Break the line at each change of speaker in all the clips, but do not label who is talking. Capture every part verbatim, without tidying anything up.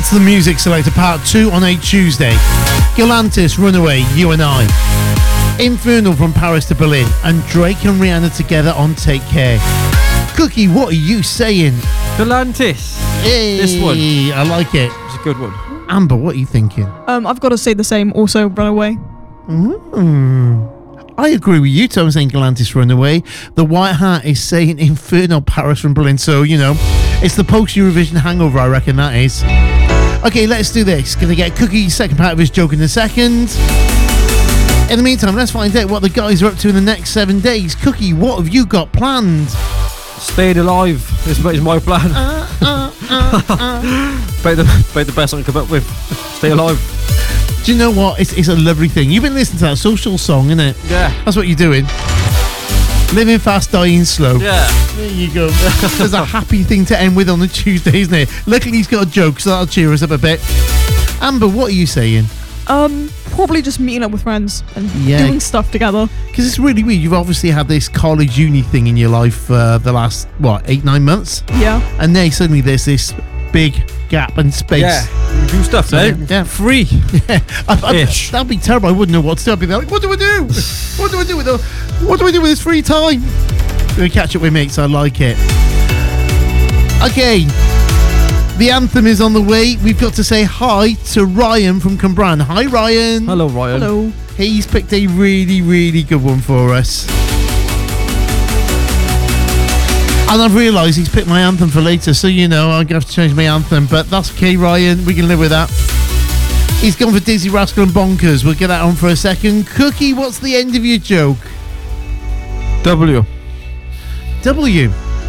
It's the Music Selector Part two on a Tuesday. Galantis, Runaway, You and I. Infernal from Paris to Berlin. And Drake and Rihanna together on Take Care. Cookie, what are you saying?
Galantis.
Hey,
this one.
I like it.
It's a good one.
Amber, what are you thinking?
Um, I've got to say the same. Also, Runaway.
Mm. I agree with you, Tom, saying Galantis, Runaway. The White Hat is saying Infernal, Paris from Berlin. So, you know, it's the post-Eurovision hangover, I reckon that is. Okay, let's do this. Gonna get Cookie's second part of his joke in a second. In the meantime, let's find out what the guys are up to in the next seven days. Cookie, what have you got planned?
Staying alive is my, is my plan.
Uh, uh, uh, uh.
About the, about the best I can come up with. Stay alive.
Do you know what? It's, it's a lovely thing. You've been listening to that social song, innit?
Yeah.
That's what you're doing. Living fast, dying slow.
Yeah.
There you go. There's a happy thing to end with on a Tuesday, isn't it? Luckily he's got a joke, so that'll cheer us up a bit. Amber, what are you saying?
Um, probably just meeting up with friends and
Yeah.
doing stuff together.
Because it's really weird. You've obviously had this college uni thing in your life for uh, the last, what, eight, nine months?
Yeah.
And then suddenly there's this big gap and space.
Yeah. Do stuff now.
Yeah.
Free.
Yeah. I, I,
Ish.
that'd be terrible. I wouldn't know what to do. I'd be like, what do I do? What do I do with the, what do I do with this free time? We'll catch up with mates. I like it. Okay. The anthem is on the way. We've got to say hi to Ryan from Cambran. Hi, Ryan.
Hello, Ryan.
Hello.
He's picked a really, really good one for us. And I've realised he's picked my anthem for later, so you know, I'm going to have to change my anthem, but that's okay, Ryan. We can live with that. He's gone for Dizzy, Rascal and Bonkers. We'll get that on for a second. Cookie, what's the end of your joke?
W.
W.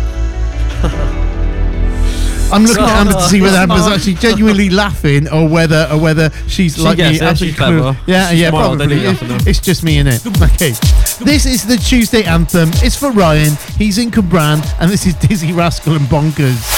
I'm looking at Amber to see whether Amber's actually genuinely laughing or whether or whether she's
She
like
gets
me.
it,
absolutely
she's clever.
clue- Yeah,
She's
yeah,
smart,
probably.
then you
It-
have to know.
it's just me in it. Okay. This is the Tuesday anthem. It's for Ryan. He's in Cambran, and this is Dizzy, Rascal and Bonkers.